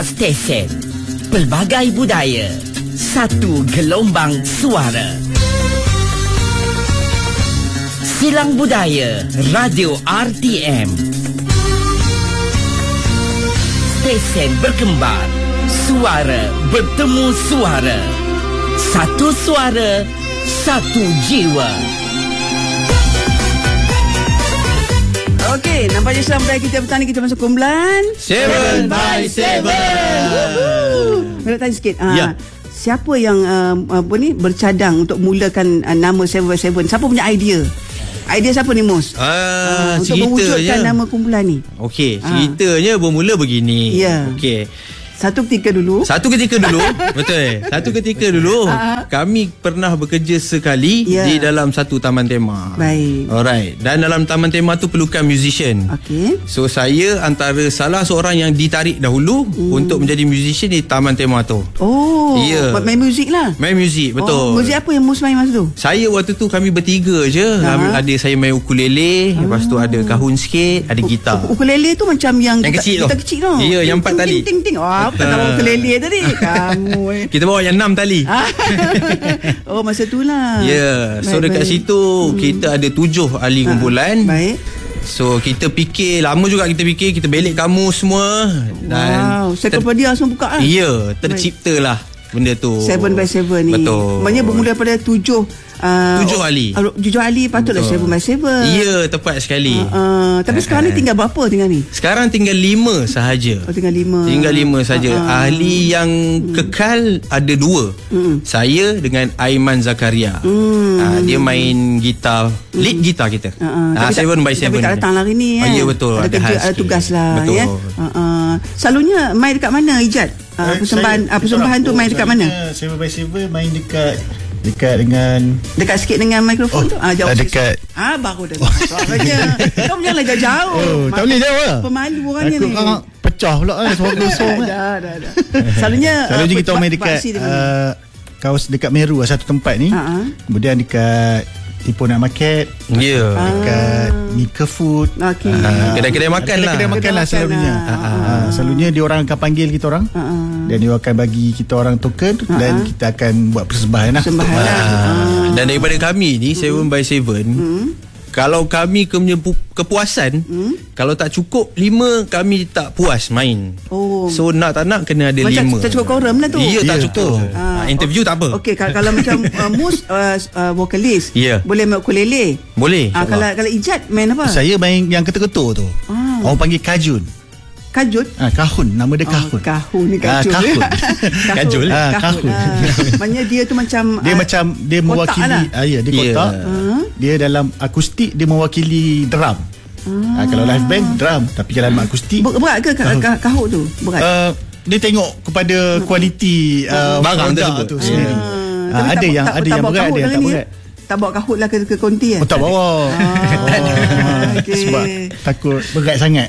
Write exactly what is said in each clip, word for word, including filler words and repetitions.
stesen, pelbagai budaya, satu gelombang suara. Silang Budaya Radio R T M. Stesen berkembar, suara bertemu suara. Satu suara, satu jiwa. Okey, nampaknya Silang Budaya kita petang ni kita masuk kumpulan Seven by Seven. Nak tanya sikit. Ah, Ya. Siapa yang uh, apa ni bercadang untuk mulakan uh, nama Seven by Seven? Siapa punya idea? Idea siapa ni, Mus? Ah, uh, untuk mewujudkan nama kumpulan ni. Okey, ceritanya bermula begini. Ya. Okey. Satu ketika dulu. Satu ketika dulu, betul. Satu ketika dulu, kami pernah bekerja sekali Ya. di dalam satu taman tema. Baik. Alright. Dan dalam taman tema tu perlukan musician. Okey. So saya antara salah seorang yang ditarik dahulu hmm. untuk menjadi musician di taman tema tu. Oh, Ya. main muzik lah. Main muzik, betul. Oh, muzik apa yang Mus main masa tu? Saya waktu tu kami bertiga je. Ha. Ada saya main ukulele, ha. lepas tu ada kahun sikit, ada gitar. Ukulele tu macam yang Yang gitar, kecil tu. gitar kecil tu. Ya, yang empat ting, tali. Ting ting ting. Wah, apa tahu ukulele tadi. Kamu eh. Kita bawa yang enam tali. Oh, masa tu lah. Ya, yeah. So Baik, dekat baik. situ hmm. kita ada tujuh ahli kumpulan. Baik. So kita fikir, lama juga kita fikir, kita belik kamu semua. Dan Wow, Encyclopedia langsung buka lah. Ya, terciptalah benda tu. Seven by Seven ni. Betul. Maknanya bermula daripada tujuh uh, Tujuh ahli. uh, Tujuh ahli patutlah Betul. Seven by Seven. Ya, tepat sekali. uh, uh, Tapi sekarang ni tinggal berapa tinggal ni? Sekarang tinggal lima sahaja. Oh, tinggal lima. Tinggal lima saja. uh, uh. Ahli yang hmm. kekal ada dua. Hmm. Saya dengan Aiman Zakaria. Hmm. Uh, dia main gitar, lead gitar kita. Uh, uh. Uh, Tapi Seven tak, by Seven. Tapi tak datang hari ni. Oh, eh? ya, betul. Ada, Ada kerja, hal ada sikit. tugas lah. Betul. Ya? Uh, uh. Selalunya main dekat mana, Ijat? Uh, Eh, persembahan saya- uh, persembahan tu main dekat mana? Seven by Seven main dekat dekat dengan Dekat sikit dengan mikrofon Oh, tu. Ah, jauh ah, sikit. dekat. Ah, baru dah. Suaranya. Kau janganlah jauh-jauh. Oh, tak boleh jauh lah. Pemalu orangnya Aku ni. orang pecah pula kan suara kosong kan. Dah, dah, dah. Selalunya Selalunya uh, kita main dekat baksi dia mana? uh, kawasan dekat Meru lah, satu tempat ni. Ha-ha. Kemudian dekat Tipunak Market, Ya. dekat Nika Food. Okey. Ah, kedai-kedai makan lah. Kedai-kedai makan lah Kedai selalunya. makan lah. Ah, selalunya dia orang akan panggil kita orang. Ha-ha. Dan dia akan bagi kita orang token dan kita akan buat persembahan lah. Persembahan lah. Ah, dan daripada kami ni Seven by Seven, kalau kami punya pu- kepuasan, kalau tak cukup lima, kami tak puas main. Oh. So nak tak nak kena ada Macam lima. tak cukup koram lah tu. Ya, tak Ya, cukup. betul. Ah, interview tak apa. Okey, kalau, kalau macam uh, Mus uh, uh, vokalis, Ya. boleh main ukulele. Boleh. Ah, kalau kalau Ijat main apa? Saya main yang ketuk-ketuk tu. Ah. Orang panggil kajun. Kajut. Ah, kahun, nama dia kahun. Oh, kahun ni Ah, kajut. kahun. Kajul. Ah, kahun. kahun. Ah. Maknanya dia tu macam Dia ah, macam dia kotak mewakili lah. ah, ya, dia Ya. kotak. Ah. Dia dalam akustik dia mewakili drum. Ah. kalau live band drum, tapi kalau dalam akustik Ber- berat ke ka- ka- kahut tu? Berat. uh, dia tengok kepada kualiti uh, Barang produk tersebut. tu sendiri. Ah, Ah, tapi ada tak- yang tak- ada tak yang bawa berat, kahut ada yang dalam tak ni, berat. eh? Tak bawa kahut lah ke, ke konti eh? Oh, tak bawa. Ah, okey. Sebab takut berat sangat.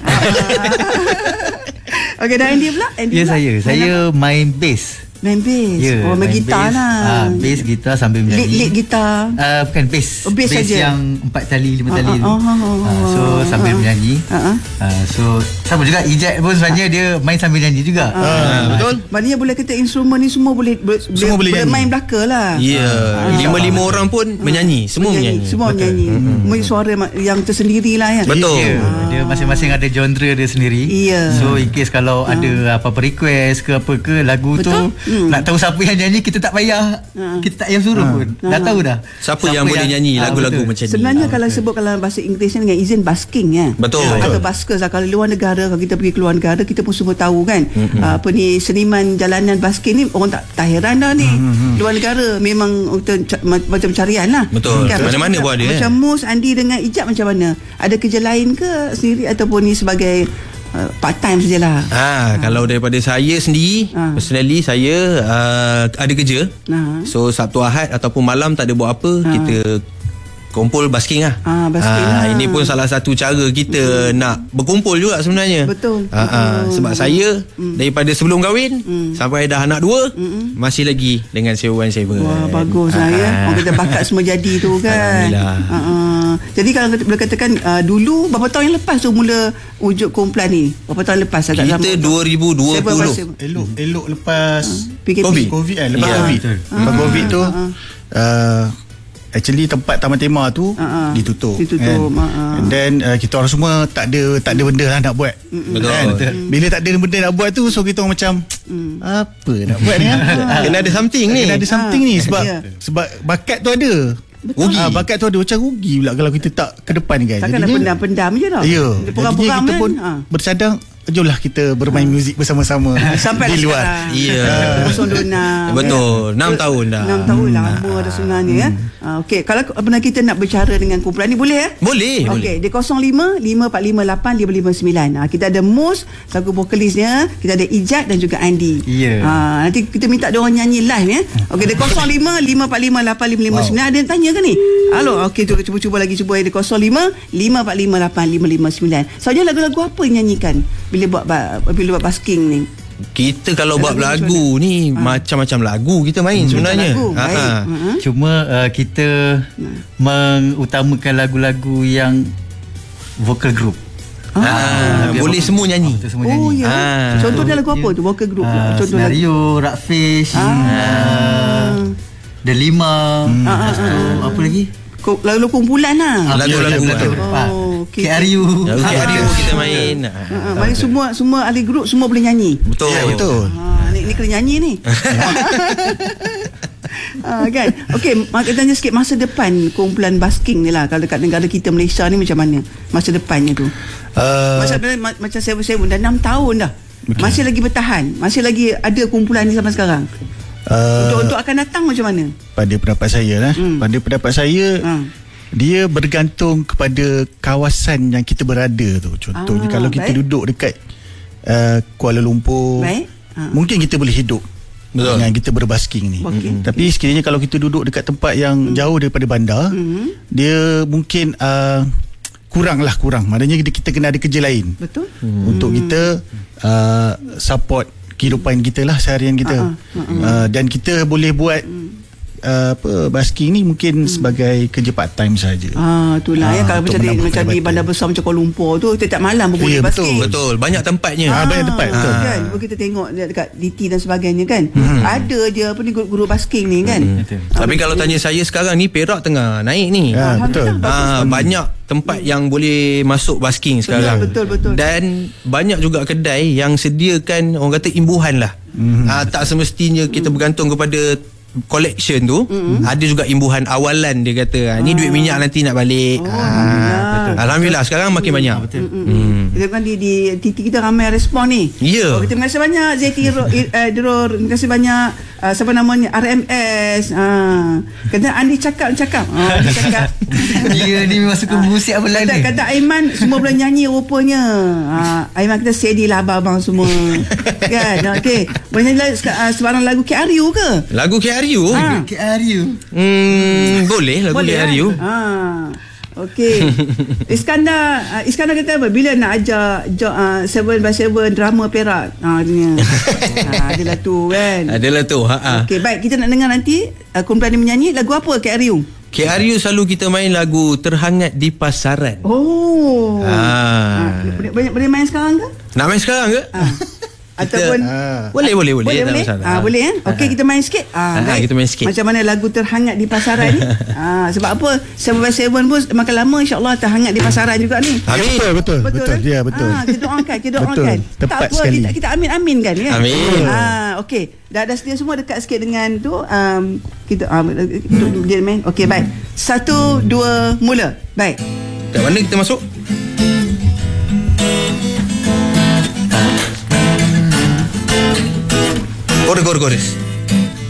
Okey, dah Andy pula? Andy Ya, pula? saya. Main Saya apa? main bass. Main bass. Ya, Oh, main gitar bass. lah. Ah, bass, gitar sambil Lead, menyanyi. lead gitar. Uh, bukan bass. Oh, bass saja. yang empat tali, lima Ah, tali ah, tu. ah, ah, ah, Ah, so ah, sambil ah. menyanyi. Ah, ah. Ah, so sama juga Ijat pun sebenarnya dia main sambil nyanyi juga. Ah, betul. Maknanya boleh kata instrumen ni semua boleh boleh, Semua boleh boleh nyanyi. main belaka lah. Ya, lima-lima orang pun menyanyi, semua menyanyi. Semua menyanyi. Mempunyai suara ma- yang tersendiri lah ya. Betul. Ya, dia masing-masing ada genre dia sendiri. Ya. So in case kalau ada apa-apa request ke apa ke lagu Betul. tu, Hmm. nak tahu siapa yang nyanyi, kita tak payah, kita tak payah suruh pun. Dah tahu dah. Siapa yang boleh nyanyi ah, lagu-lagu betul. macam ni. Sebenarnya kalau sebut kalau bahasa Inggerisnya dengan izin basking ya. Betul. Atau buskers lah. Kalau luar negara, kalau kita pergi ke luar negara, kita pun semua tahu kan. Mm-hmm. Uh, apa ni seniman jalanan basking ni orang tak, tak heran dah ni. Mm-hmm. Luar negara memang kita, macam carian lah. Betul. Mana-mana macam, pun ada, Macam eh. Mus, Andi dengan Ijat macam mana? Ada kerja lain ke sendiri ataupun ni sebagai uh, part time sajalah? Ah, kalau daripada saya sendiri, Ah. personally saya uh, ada kerja. Ah. So Sabtu Ahad ataupun malam tak ada buat apa, Ah. kita kumpul basking lah. Ah, basking Ah, lah. Ini pun salah satu cara kita mm. nak berkumpul juga sebenarnya. Betul. Ah, ah, sebab saya mm. daripada sebelum kahwin mm. sampai dah anak dua mm. masih lagi dengan Seven One Seven. Wah, bagus lah ya. Orang kata bakat semua jadi tu kan. Alhamdulillah. Ah, ah. Jadi kalau boleh katakan uh, dulu berapa tahun yang lepas tu mula wujud kumpulan ni? Berapa tahun lepas agak Kita dua ribu dua puluh. Elok elok lepas P K P. Covid. Covid kan, lepas Ya. Covid. Lepas Ah, Covid tu ah, ah. uh, actually tempat Taman Tema tu Ah, ah. ditutup. Ditutup, Kan? ah, ah. And then uh, kita orang semua tak ada tak ada benda lah nak buat. Betul. Kan? Bila tak ada benda nak buat tu, so kita orang macam apa nak buat ni? ah? Kena ada something ni. Kena ada something Ah, ni sebab ya. sebab bakat tu ada. Rugi. Ah, bakat tu ada, macam rugi pula kalau kita tak ke depan kan. Takkan nak pendam-pendam je tau. Ya. Peram-peram Jadinya kita kan. pun Ah. bercadang, jomlah kita bermain muzik bersama-sama Sampai di lah luar. sekarang. Ya. kosong dua enam Betul. Enam Ya. tahun dah. Enam tahun lama dah sebenarnya ya. Ah, okey, kalau benar kita nak bercara dengan kumpulan ni boleh ya? Boleh. Okey, dia kosong lima lima empat lima lapan lima lima sembilan. Ah, kita ada Mus, satu vokalisnya, kita ada Ijat dan juga Andy. Ya. Ah, nanti kita minta dia orang nyanyi live ya. Okey, dia kosong lima lima empat lima lapan lima lima sembilan. Ada yang tanya ke ni? Halo, okey tu cuba-cuba lagi cuba dia kosong lima lima empat lima lapan lima lima sembilan. Soalnya lagu-lagu apa yang nyanyikan bila buat ba- bila buat basking ni? Kita kalau buat Lagu lagu ni macam-macam lagu kita main sebenarnya. lagu, Ha, baik. ha. Uh-huh. Cuma uh, kita mengutamakan lagu-lagu yang vocal group. Ah, Biar boleh vocal- semua nyanyi. Betul, semua Oh nyanyi. ya. Ah. Contohnya lagu apa tu? Vocal group. Uh, Contoh lagu. senario, Rockfish, Ah. uh, The Lima, lepas tu apa lagi? Ko- Lagu-lagu kumpulan lah. Lagu-lagu Betul, betul. ah. Oh, okey. K R U. Lagu K R U Ah. kita main. Ha, ha, maknanya semua semua ahli grup semua boleh nyanyi. Betul. Ya, betul. Ha, ni, ni kena nyanyi ni. ha, kan. Okey, mak tanya sikit masa depan kumpulan basking ni lah. Kalau dekat negara kita Malaysia ni macam mana masa depannya tu? Uh, Masa ma- macam Seven Seven dah enam tahun dah. Okay. Masih lagi bertahan. Masih lagi ada kumpulan ni sampai sekarang. uh, Untuk untuk akan datang macam mana? pada pendapat saya lah, Hmm. pada pendapat saya Ha. dia bergantung kepada kawasan yang kita berada tu. Contohnya Ah, kalau kita baik. duduk dekat uh, Kuala Lumpur, Baik. Ah. mungkin kita boleh hidup Betul. dengan kita berbasking ni. Okey. Mm-hmm. Tapi sekiranya kalau kita duduk dekat tempat yang mm. jauh daripada bandar, Mhm. dia mungkin uh, kurang lah kurang. Maknanya kita kena ada kerja lain Betul? hmm. untuk kita uh, support kehidupan kita lah, seharian kita. Ah, ah, ah, Uh, dan kita boleh buat uh, apa basking ni mungkin sebagai kerja part time saja. Ah, itulah ya. Ah, Kalau untuk macam di, menambah macam di pendapatan. bandar besar macam Kuala Lumpur tu, setiap malam pun boleh Ya, basking. Betul. Banyak tempatnya. Ah, banyak tempat, betul. Kan, kalau kita tengok dekat D T dan sebagainya kan, ada je apa ni guru-guru basking ni kan. Betul. Tapi kalau tanya saya sekarang ni Perak tengah naik ni. Ya, betul. Ah, banyak tempat yang boleh masuk basking sekarang. betul, betul. Dan banyak juga kedai yang sediakan orang kata imbuhan lah. Mm-hmm. Ah, tak semestinya kita bergantung kepada collection tu. Mm-hmm. Ada juga imbuhan awalan dia kata. Ah, ni duit minyak nanti nak balik. Oh, ah, Alhamdulillah. Alhamdulillah sekarang makin banyak. Betul. Hmm. Kita kan di, di T T kita ramai respon ni. Ya. Oh, kita terima kasih banyak Zeti Ro- uh, Dror, terima kasih banyak uh, siapa namanya R M S. Ah, kata Andi cakap cakap. Ah, Andi cakap. Dia ni memang suka musik apa Kata, lain. kata Aiman semua boleh nyanyi rupanya. Ah, Aiman kita steady lah abang-abang semua. Kan? Okey. Boleh nyanyi lagu- uh, sebarang lagu K R U ke? Lagu K R U? Ah. K R U. Hmm, boleh lagu K R U. kan? Ha. Okey. Iskandar uh, Iskandar kata apa? Bila nak ajak jo, uh, Seven by Seven drama Perak. Ha dia. ha adalah tu kan. Adalah tu. Ha ah. Okey, baik kita nak dengar nanti uh, kumpulan ni menyanyi lagu apa K R U? K R U selalu kita main lagu Terhangat di Pasaran. Oh. Ah. Ha, boleh, boleh boleh main sekarang ke? Nak main sekarang ke? Ha. Ataupun Ah. Boleh boleh boleh. boleh tak boleh. masalah. Ah boleh kan? Okey kita main sikit. Ah, Ah, baik. kita main sikit. Macam mana lagu Terhangat di Pasaran ni? Ah sebab apa? Seven by Seven pun makin lama insya-Allah terhangat di pasaran juga ni. Amin. Betul betul betul, kan? ya betul. Ah, kita doakan, kita Betul. doakan. Tepat tak apa, sekali. kita kita amin-amin kan ya. Amin. Ah, okey. Dah dah sedia semua dekat sikit dengan tu um, kita um, dia main. Okey, baik. Satu, dua, mula. Baik. Kat mana kita masuk? Chorus, chorus, chorus.